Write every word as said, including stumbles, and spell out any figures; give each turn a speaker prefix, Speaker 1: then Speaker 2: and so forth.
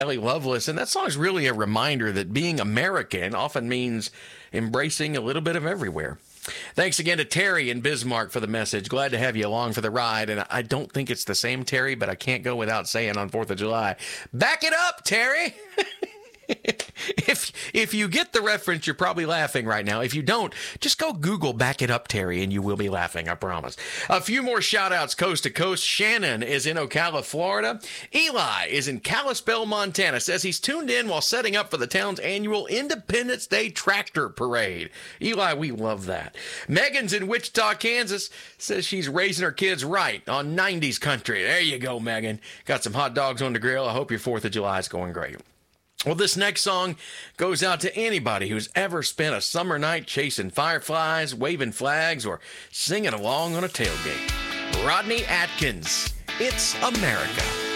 Speaker 1: Ellie Lovelace, and that song is really a reminder that being American often means embracing a little bit of everywhere. Thanks again to Terry in Bismarck for the message. Glad to have you along for the ride, and I don't think it's the same Terry, but I can't go without saying on fourth of July, back it up, Terry! If if you get the reference, you're probably laughing right now. If you don't, just go Google Back It Up, Terry, and you will be laughing, I promise. A few more shout-outs coast to coast. Shannon is in Ocala, Florida. Eli is in Kalispell, Montana. Says he's tuned in while setting up for the town's annual Independence Day Tractor Parade. Eli, we love that. Megan's in Wichita, Kansas. Says she's raising her kids right on nineties country. There you go, Megan. Got some hot dogs on the grill. I hope your fourth of July is going great. Well, this next song goes out to anybody who's ever spent a summer night chasing fireflies, waving flags, or singing along on a tailgate. Rodney Atkins, It's America.